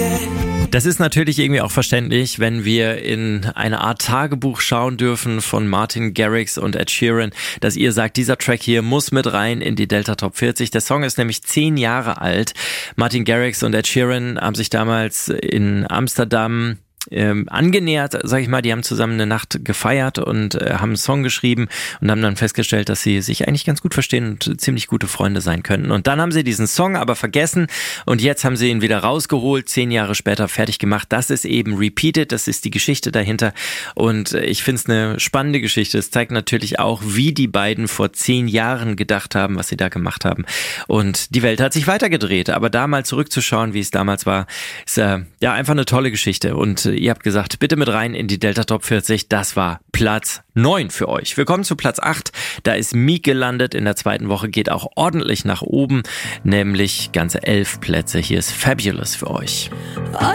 Das ist natürlich irgendwie auch verständlich, wenn wir in eine Art Tagebuch schauen dürfen von Martin Garrix und Ed Sheeran, dass ihr sagt, dieser Track hier muss mit rein in die Delta Top 40. Der Song ist nämlich 10 Jahre alt. Martin Garrix und Ed Sheeran haben sich damals in Amsterdam angenähert, sag ich mal, die haben zusammen eine Nacht gefeiert und haben einen Song geschrieben und haben dann festgestellt, dass sie sich eigentlich ganz gut verstehen und ziemlich gute Freunde sein könnten. Und dann haben sie diesen Song aber vergessen und jetzt haben sie ihn wieder rausgeholt, 10 Jahre später fertig gemacht. Das ist eben Repeated, das ist die Geschichte dahinter und ich finde es eine spannende Geschichte. Es zeigt natürlich auch, wie die beiden vor 10 Jahren gedacht haben, was sie da gemacht haben. Und die Welt hat sich weitergedreht, aber da mal zurückzuschauen, wie es damals war, ist ja einfach eine tolle Geschichte. Und ihr habt gesagt, bitte mit rein in die Delta Top 40. Das war Platz 9 für euch. Wir kommen zu Platz 8. Da ist Meek gelandet. In der zweiten Woche geht auch ordentlich nach oben, nämlich ganze 11 Plätze. Hier ist Fabulous für euch.